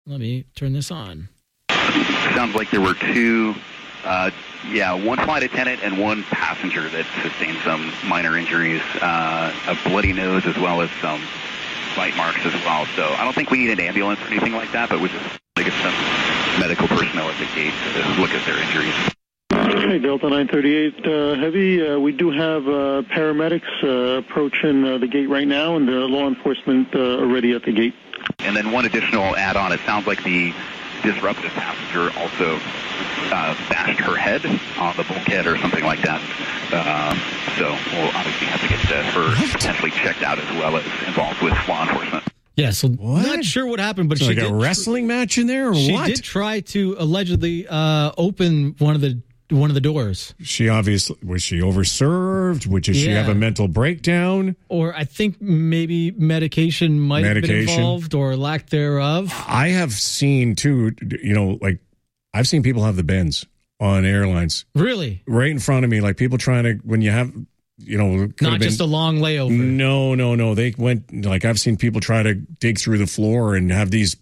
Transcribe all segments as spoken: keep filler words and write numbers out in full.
Let me turn this on. Sounds like there were two, uh, yeah, one flight attendant and one passenger that sustained some minor injuries, uh, a bloody nose as well as some bite marks as well. So I don't think we need an ambulance or anything like that, but we just want to get some medical personnel at the gate to look at their injuries. Hey, Delta nine thirty-eight uh, Heavy, uh, we do have uh, paramedics uh, approaching uh, the gate right now, and the law enforcement uh, already at the gate. And then one additional add-on, it sounds like the disruptive passenger also uh, bashed her head on the bulkhead or something like that. Uh, so we'll obviously have to get uh, her potentially checked out as well as involved with law enforcement. Yeah, so What? not sure what happened, but So she like did a wrestling match in there, or she what? did try to allegedly uh, open one of the one of the doors. She obviously, was she overserved? Would she Yeah. have a mental breakdown? Or I think maybe medication might have been Medication. involved or lack thereof. I have seen too, you know, like I've seen people have the bends on airlines Really? right in front of me, like people trying to, when you have, you know, could Not have been- just a long layover. No, no, no. They went, like I've seen people try to dig through the floor and have these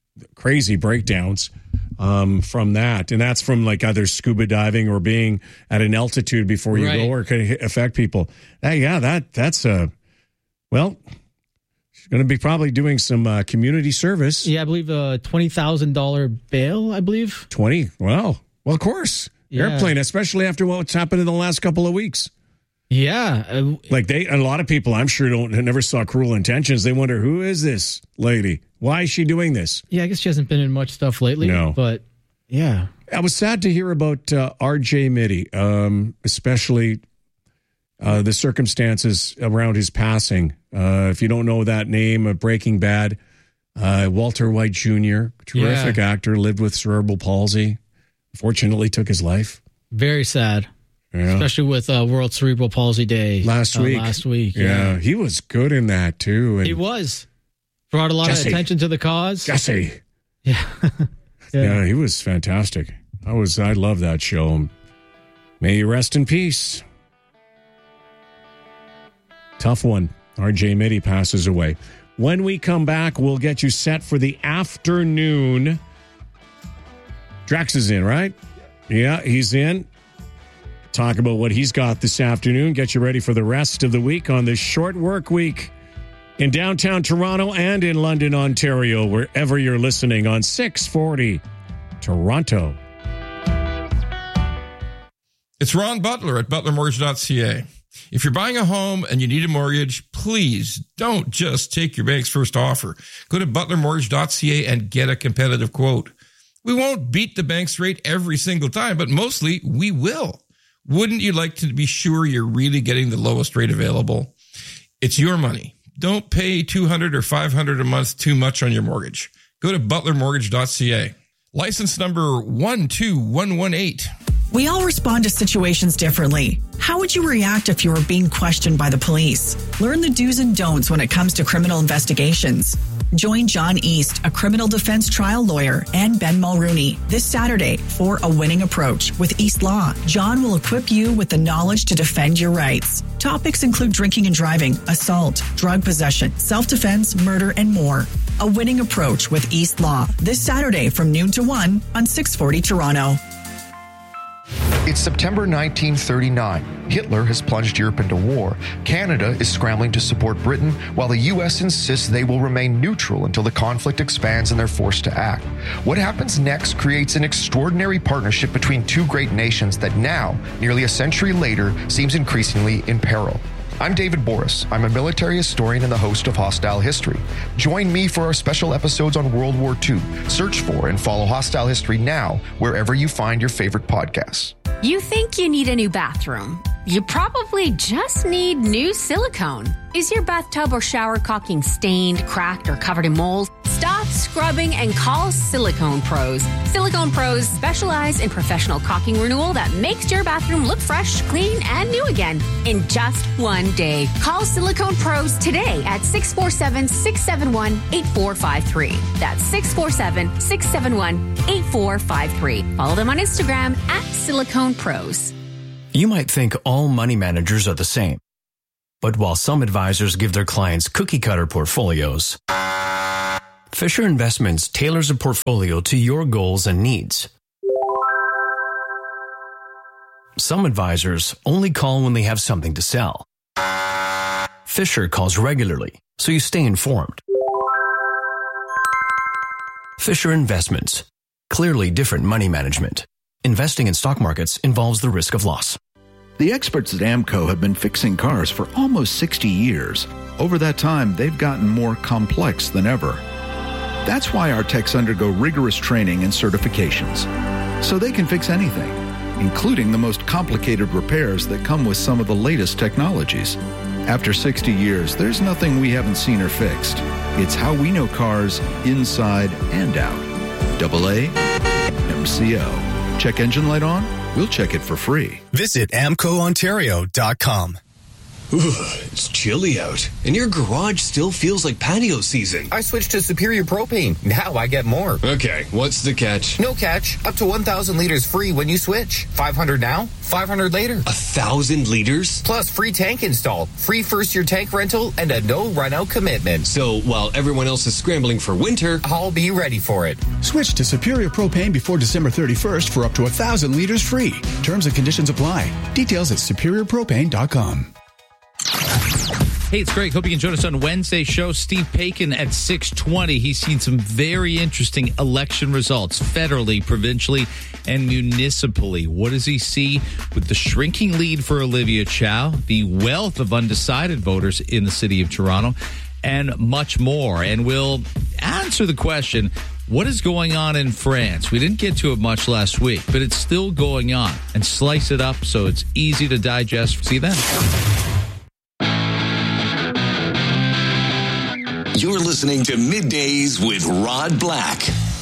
crazy breakdowns um, from that. And that's from like either scuba diving or being at an altitude before you Right. go, or it could affect people. Uh, yeah, that that's a, well, she's going to be probably doing some uh, community service. Yeah, I believe a twenty thousand dollars bail, I believe. twenty. Wow. Well, of course. Yeah. Airplane, especially after what's happened in the last couple of weeks. Yeah. Uh, Like they, a lot of people, I'm sure, don't never saw Cruel Intentions. They wonder, who is this lady? Why is she doing this? yeah, I guess she hasn't been in much stuff lately. No. But yeah. I was sad to hear about uh, R J Mitty, um, especially uh, the circumstances around his passing. Uh, if you don't know that name, uh, Breaking Bad, uh, Walter White Junior, terrific Yeah. actor, lived with cerebral palsy. Fortunately, took his life. Very sad. Yeah. Especially with uh, World Cerebral Palsy Day Last uh, week. Last week. Yeah. he was good in that too. And He was. Brought a lot Jesse. of attention to the cause. Jesse. Yeah. Yeah, he was fantastic. I was, I love that show. May you rest in peace. Tough one. R J Mitty passes away. When we come back, we'll get you set for the afternoon. Drax is in, right? Yeah, he's in. Talk about what he's got this afternoon. Get you ready for the rest of the week on this short work week in downtown Toronto and in London, Ontario, wherever you're listening on six forty Toronto. It's Ron Butler at butler mortgage dot c a. If you're buying a home and you need a mortgage, please don't just take your bank's first offer. Go to butler mortgage dot c a and get a competitive quote. We won't beat the bank's rate every single time, but mostly we will. Wouldn't you like to be sure you're really getting the lowest rate available? It's your money. Don't pay two hundred dollars or five hundred dollars a month too much on your mortgage. Go to butler mortgage dot c a. License number one two one one eight. We all respond to situations differently. How would you react if you were being questioned by the police? Learn the do's and don'ts when it comes to criminal investigations. Join John East, a criminal defense trial lawyer, and Ben Mulrooney this Saturday for A Winning Approach with East Law. John will equip you with the knowledge to defend your rights. Topics include drinking and driving, assault, drug possession, self-defense, murder, and more. A Winning Approach with East Law this Saturday from noon to one on six forty Toronto. It's September nineteen thirty-nine. Hitler has plunged Europe into war. Canada is scrambling to support Britain, while the U S insists they will remain neutral until the conflict expands and they're forced to act. What happens next creates an extraordinary partnership between two great nations that now, nearly a century later, seems increasingly in peril. I'm David Boris. I'm a military historian and the host of Hostile History. Join me for our special episodes on World War Two. Search for and follow Hostile History now, wherever you find your favorite podcasts. You think you need a new bathroom? You probably just need new silicone. Is your bathtub or shower caulking stained, cracked, or covered in mold? Stop scrubbing and call Silicone Pros. Silicone Pros specialize in professional caulking renewal that makes your bathroom look fresh, clean, and new again in just one day. Call Silicone Pros today at six four seven, six seven one, eight four five three. That's six four seven, six seven one, eight four five three. Follow them on Instagram at Silicone Pros. You might think all money managers are the same. But while some advisors give their clients cookie-cutter portfolios, Fisher Investments tailors a portfolio to your goals and needs. Some advisors only call when they have something to sell. Fisher calls regularly, so you stay informed. Fisher Investments. Clearly different money management. Investing in stock markets involves the risk of loss. The experts at AMCO have been fixing cars for almost sixty years. Over that time, they've gotten more complex than ever. That's why our techs undergo rigorous training and certifications, so they can fix anything, including the most complicated repairs that come with some of the latest technologies. After sixty years, there's nothing we haven't seen or fixed. It's how we know cars inside and out. double A M C O. Check engine light on? We'll check it for free. Visit amco ontario dot com. Ooh, it's chilly out, and your garage still feels like patio season. I switched to Superior Propane. Now I get more. Okay, what's the catch? No catch. Up to one thousand liters free when you switch. five hundred now, five hundred later. A thousand liters? Plus free tank install, free first-year tank rental, and a no run-out commitment. So while everyone else is scrambling for winter, I'll be ready for it. Switch to Superior Propane before December thirty-first for up to one thousand liters free. Terms and conditions apply. Details at superior propane dot com. Hey, it's Greg. Hope you can join us on Wednesday's show. Steve Paikin at six twenty. He's seen some very interesting election results, federally, provincially, and municipally. What does he see with the shrinking lead for Olivia Chow, the wealth of undecided voters in the city of Toronto, and much more? And we'll answer the question, what is going on in France? We didn't get to it much last week, but it's still going on. And slice it up so it's easy to digest. See you then. You're listening to Middays with Rod Black.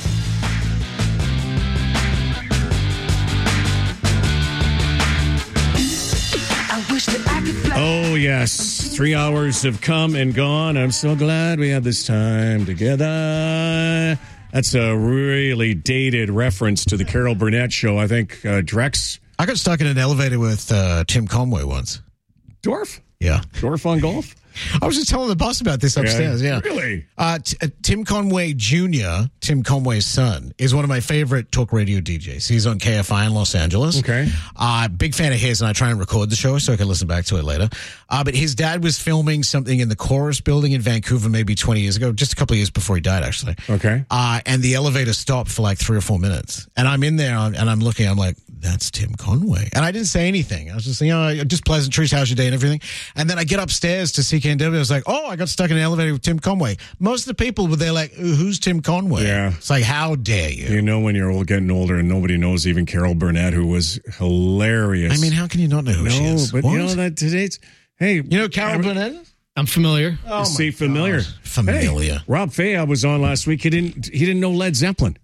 Oh, yes. Three hours have come and gone. I'm so glad we had this time together. That's a really dated reference to the Carol Burnett show. I think uh, Drex. I got stuck in an elevator with uh, Tim Conway once. Dorf? Yeah. Dorf on golf? I was just telling the boss about this upstairs, yeah. yeah. Really? Uh, t- uh, Tim Conway Junior, Tim Conway's son, is one of my favorite talk radio D Js. He's on K F I in Los Angeles. Okay. Uh, big fan of his, and I try and record the show so I can listen back to it later. Uh, but his dad was filming something in the Chorus building in Vancouver maybe twenty years ago, just a couple of years before he died, actually. Okay. Uh, and the elevator stopped for like three or four minutes. And I'm in there, and I'm looking, I'm like, that's Tim Conway. And I didn't say anything. I was just, you know, just pleasantries, how's your day and everything. And then I get upstairs to C K N W. I was like, oh, I got stuck in an elevator with Tim Conway. Most of the people were there like, who's Tim Conway? Yeah. It's like, how dare you? You know when you're old, getting older and nobody knows even Carol Burnett, who was hilarious. I mean, how can you not know who no, she is? but what? you know that today's, hey. You know Carol I'm, Burnett? I'm familiar. Oh See, familiar. God. Familiar. Hey, Rob Fayad was on last week. He didn't, he didn't know Led Zeppelin.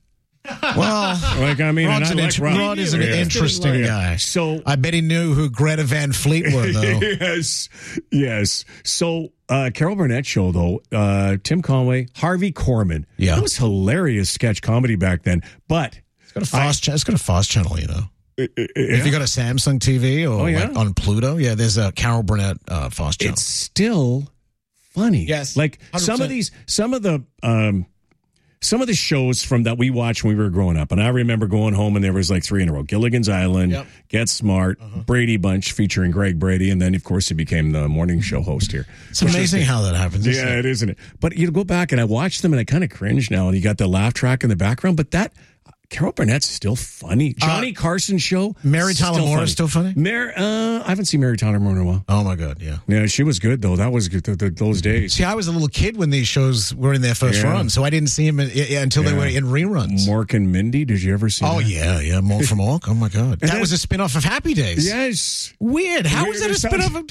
Well, like I mean, Rod's and I an like int- Rod. Rod is an Yeah. interesting guy. So I bet he knew who Greta Van Fleet were, though. yes, yes. So uh, Carol Burnett show though, uh, Tim Conway, Harvey Korman. Yeah, that was hilarious sketch comedy back then. But it's got a fast. Cha- it's got a fast channel, you know. It, it, if yeah. you got a Samsung T V or oh, yeah? like on Pluto, yeah, there's a Carol Burnett uh, fast channel. It's still funny. Yes, like one hundred percent. some of these, some of the. Um, Some of the shows from that we watched when we were growing up, and I remember going home and there was like three in a row: Gilligan's Island, yep. Get Smart, uh-huh. Brady Bunch featuring Greg Brady, and then of course he became the morning show host here. It's amazing how that happens. Yeah, isn't it? it isn't it? But you go back and I watched them and I kind of cringe now. And you got the laugh track in the background, but that Carol Burnett's still funny. Johnny uh, Carson show. Mary Tyler Moore is still funny. Mary, uh, I haven't seen Mary Tyler Moore in a while. Oh my god, yeah, yeah, she was good though. That was good. The, the, those days. See, I was a little kid when these shows were in their first yeah. run, so I didn't see them in, in, until yeah. they were in reruns. Mork and Mindy, did you ever see? Oh that? yeah, yeah, Mork from Mork. Oh my god, and that then, was a spin-off of Happy Days. Yes, weird. How weird was that a spin-off? Of...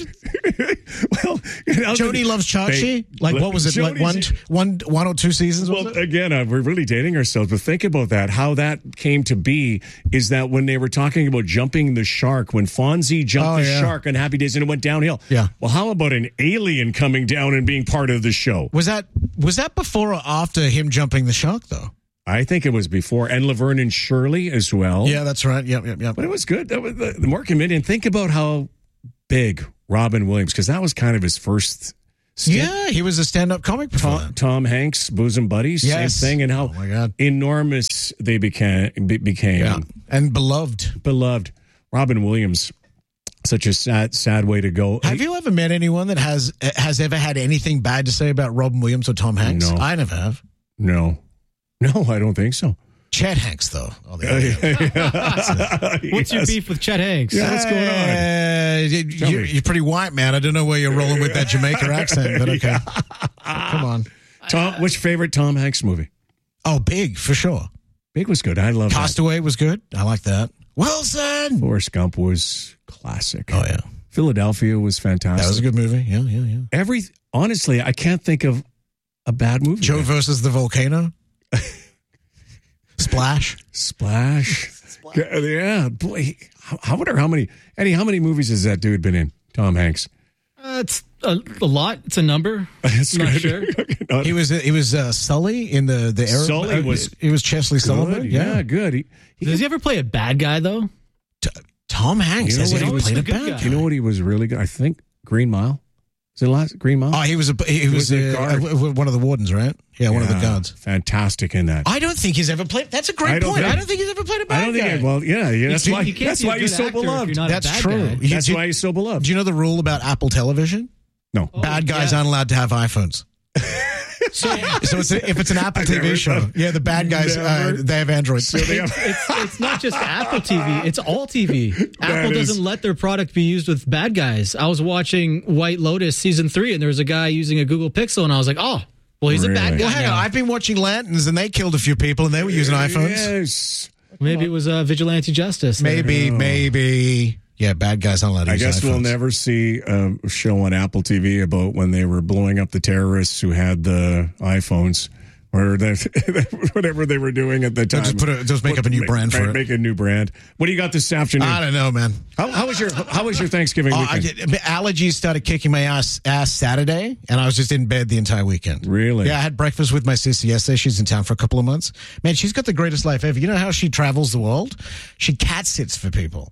well, you know, Jody Loves Chachi. Like what was it? Jody's, like one, one, one or two seasons? Well, was it? again, uh, we're really dating ourselves, but think about that. How that came to be is that when they were talking about jumping the shark, when Fonzie jumped oh, the yeah. shark on Happy Days and it went downhill. Yeah. Well, how about an alien coming down and being part of the show? Was that was that before or after him jumping the shark though? I think it was before, and Laverne and Shirley as well. Yeah, that's right. Yep, yep, yep. But it was good. That was the, the Mork and Mindy. And think about how big Robin Williams, because that was kind of his first Yeah, he was a stand-up comic before. Tom, Tom Hanks, bosom buddies, Yes. same thing, and how Oh, my God. enormous they became. Be, became Yeah. And beloved. beloved. Robin Williams, such a sad, sad way to go. Have you ever met anyone that has has ever had anything bad to say about Robin Williams or Tom Hanks? No. I never have. No, no, I don't think so. Chet Hanks, though. Oh, What's your beef with Chet Hanks? Yeah, what's going on? Uh, you, Tell you're, me. you're pretty white, man. I don't know where you're rolling with that Jamaica accent, but okay. Come on. Tom, what's your favorite Tom Hanks movie? Oh, Big, for sure. Big was good. I love that. Castaway was good. I like that. Wilson! Forrest Gump was classic. Oh, yeah. Philadelphia was fantastic. That was a good movie. Yeah, yeah, yeah. Every honestly, I can't think of a bad movie. Joe versus the Volcano. Splash. Splash. Yeah. Boy, I I wonder how many, Eddie, how many movies has that dude been in? Tom Hanks. Uh, it's a, a lot. It's a number. That's Not good. sure. Not- He was he was uh, Sully in the the Arab, Sully uh, was he was Chesley Sullivan. Good. Yeah, good. He, he Does he ever play a bad guy, though? Tom Hanks You know has what he he ever was played a a good bad guy. guy? You know what he was really good? I think Green Mile. Is it last Green Mile? Oh, he was a he, He was, was a uh, guard. uh, one of the wardens, right? Yeah, one of the Yeah, guards. Fantastic in that. I don't think he's ever played. That's a great I don't point. think- I don't think he's ever played a bad I don't think. guy. I, well, yeah, yeah. That's You- why. you can't That's be a why he's good so actor if beloved. you're not a That's bad true. guy. You- That's do- why he's so beloved. Do you know the rule about Apple Television? No. Oh, Bad guys yeah. aren't allowed to have iPhones. So So it's a, if it's an Apple T V never show, thought- yeah, the bad guys uh, Never. they have Android. So they have- it's, it's not just Apple T V. It's all T V. Apple is- doesn't let their product be used with bad guys. I was watching White Lotus season three, and there was a guy using a Google Pixel, and I was like, oh, well, he's a bad Really? guy Well, hang on. now. I've been watching Lanterns, and they killed a few people, and they were using iPhones. Yes. Maybe it was uh, vigilante justice. Maybe, maybe. Yeah, bad guys aren't allowed to I use guess iPhones. we'll never see a show on Apple T V about when they were blowing up the terrorists who had the iPhones or the, whatever they were doing at the time. They'll just put a- just make up a new brand for make, it. Make a new brand. What do you got this afternoon? I don't know, man. How, how was your How was your Thanksgiving Oh, I weekend? did, allergies started kicking my ass, ass Saturday, and I was just in bed the entire weekend. Really? Yeah, I had breakfast with my sister yesterday. She's in town for a couple of months. Man, she's got the greatest life ever. You know how she travels the world? She cat sits for people.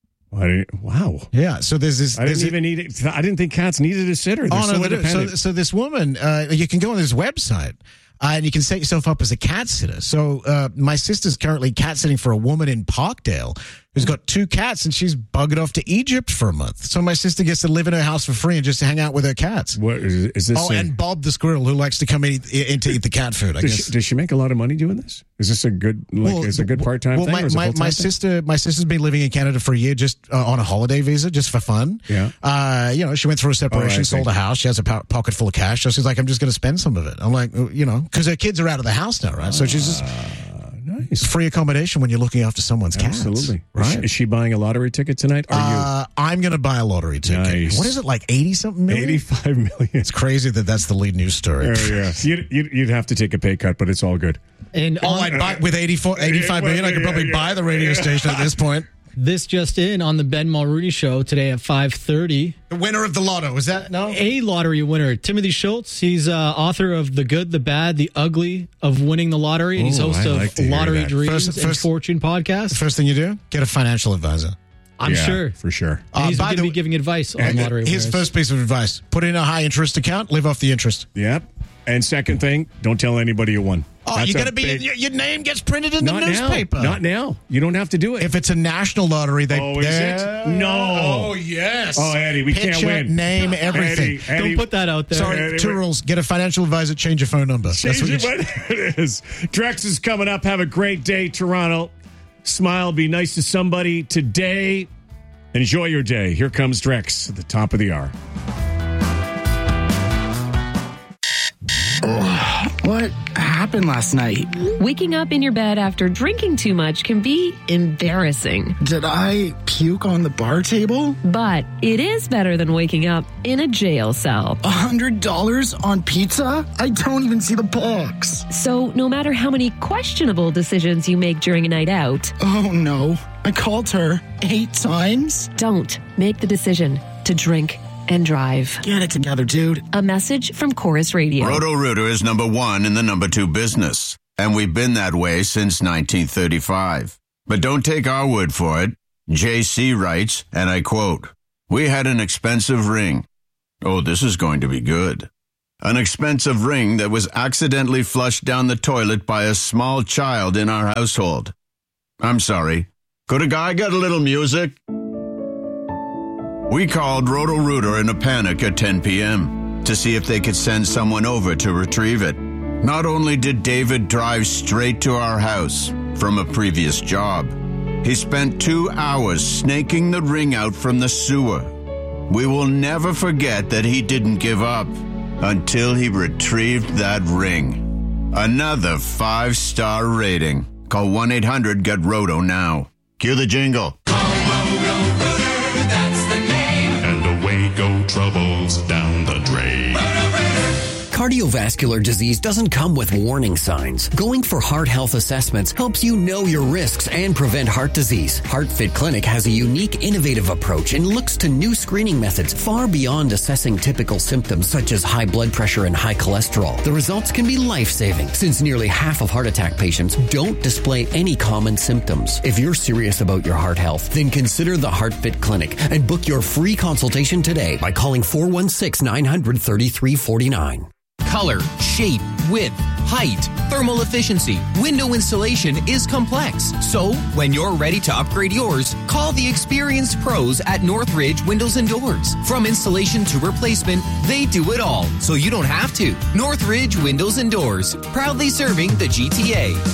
I didn't- wow. Yeah, so there's this. I there's didn't even need it. I didn't think cats needed a sitter. They're Oh, so no, they do. independent. So, so this woman, uh, you can go on this website. Uh, and you can set yourself up as a cat sitter. So uh, my sister's currently cat sitting for a woman in Parkdale who's got two cats, and she's buggered off to Egypt for a month. So my sister gets to live in her house for free and just to hang out with her cats. What is, is this? Oh, a- and Bob the squirrel who likes to come in, in to eat the cat food. I does, guess. she, does she make a lot of money doing this? Is this a good like? Well, is it a good part time well, thing? my or is it a my, full-time my thing? sister, my sister's been living in Canada for a year, just uh, on a holiday visa, just for fun. Yeah. Uh, you know, she went through a separation, Oh, I sold see. a house. She has a po- pocket full of cash. So she's like, I'm just going to spend some of it. I'm like, uh, you know, because her kids are out of the house now, right? So she's just nice. free accommodation when you're looking after someone's cats. Absolutely. Is Right. she, is she buying a lottery ticket tonight? Are Uh, I'm going to buy a lottery ticket. Nice. What is it, like eighty something you? million? eighty-five million. It's crazy that that's the lead news story. Oh, yeah. You'd, you'd, you'd have to take a pay cut, but it's all good. And Oh, on- I'd buy with eighty-four, eighty-five million. I could probably Yeah, buy the radio yeah. station at this point. this just in on the Ben Mulrooney show today at five thirty. The winner of the lotto is that no? A lottery winner, Timothy Schultz. He's uh, author of The Good, the Bad, the Ugly of Winning the Lottery, and he's Oh, host I of like to hear Lottery that. Dreams First- and first- Fortune podcast. First thing you do, get a financial advisor. I'm Yeah, sure. for sure. And Uh, he's by going to the- be giving advice on And lottery His winners. first piece of advice: put in a high interest account, live off the interest. Yep. And second thing, don't tell anybody you won. Oh, That's you a got to be big- your, your name gets printed in Not the newspaper. now. Not now. You don't have to do it. If it's a national lottery, they Oh, is it? No. Oh yes. Oh, Eddie, we can't Picture, win. Name, everything. Eddie, Eddie, Don't put that out there. Sorry, Eddie, two wait. rules: get a financial advisor, change your phone number. That's Change what it, you- but it is. Drex is coming up. Have a great day, Toronto. Smile. Be nice to somebody today. Enjoy your day. Here comes Drex at the top of the hour. What happened last night? Waking up in your bed after drinking too much can be embarrassing. Did I puke on the bar table? But it is better than waking up in a jail cell. A hundred dollars on pizza? I don't even see the box. So no matter how many questionable decisions you make during a night out, Oh no, I called her eight times? don't make the decision to drink and drive. Get it together, dude. A message from Chorus Radio. Roto-Rooter is number one in the number two business, and we've been that way since nineteen thirty-five. But don't take our word for it. J C writes, and I quote, "We had an expensive ring. Oh, this is going to be good. An expensive ring that was accidentally flushed down the toilet by a small child in our household. I'm sorry. Could a guy get a little music? We called Roto-Rooter in a panic at ten p.m. to see if they could send someone over to retrieve it. Not only did David drive straight to our house from a previous job, he spent two hours snaking the ring out from the sewer. We will never forget that he didn't give up until he retrieved that ring. Another five-star rating. Call one eight hundred get roto now. Cue the jingle. That's the name. And away go troubles down the drain. Cardiovascular disease doesn't come with warning signs. Going for heart health assessments helps you know your risks and prevent heart disease. HeartFit Clinic has a unique, innovative approach and looks to new screening methods far beyond assessing typical symptoms such as high blood pressure and high cholesterol. The results can be life-saving since nearly half of heart attack patients don't display any common symptoms. If you're serious about your heart health, then consider the HeartFit Clinic and book your free consultation today by calling four one six, nine hundred, thirty-three forty-nine. Color, shape, width, height, thermal efficiency, window insulation is complex. So, when you're ready to upgrade yours, call the experienced pros at Northridge Windows and Doors. From installation to replacement, they do it all, so you don't have to. Northridge Windows and Doors, proudly serving the G T A.